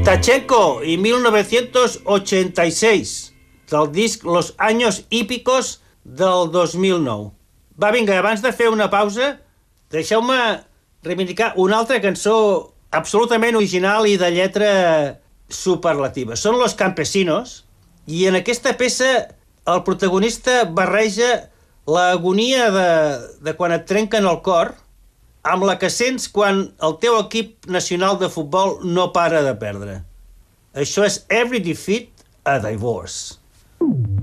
Tachenko i 1986, del disc Los Años Hípicos del 2009. Va, vinga, abans de fer una pausa, deixeu-me reivindicar una altra cançó absolutament original i de lletra superlativa. Són Los Campesinos, i en aquesta peça el protagonista barreja l'agonia de quan et trenquen el cor amb la que sents quan el teu equip nacional de futbol no para de perdre. Això és Every Defeat a Divorce.